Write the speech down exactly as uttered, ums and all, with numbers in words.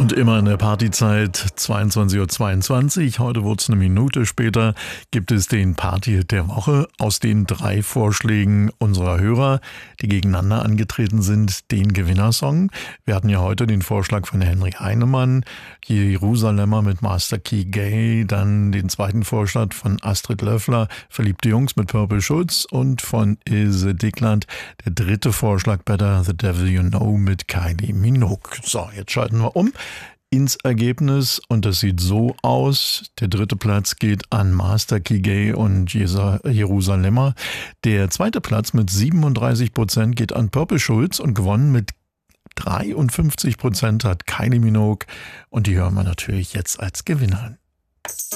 Und immer in der Partyzeit, zweiundzwanzig Uhr zweiundzwanzig, heute wurde es eine Minute später, gibt es den Party-Hit der Woche aus den drei Vorschlägen unserer Hörer, die gegeneinander angetreten sind, den Gewinnersong. Wir hatten ja heute den Vorschlag von Henry Heinemann, Jerusalemer mit Master Key Gay, dann den zweiten Vorschlag von Astrid Löffler, Verliebte Jungs mit Purple Schutz und von Ilse Dickland, der dritte Vorschlag, Better the Devil You Know mit Kylie Minogue. So, jetzt schalten wir um ins Ergebnis und das sieht so aus. Der dritte Platz geht an Master Key Gay und Jerusalemer. Der zweite Platz mit siebenunddreißig Prozent geht an Purple Schulz und gewonnen mit dreiundfünfzig Prozent hat Kylie Minogue und die hören wir natürlich jetzt als Gewinnerin.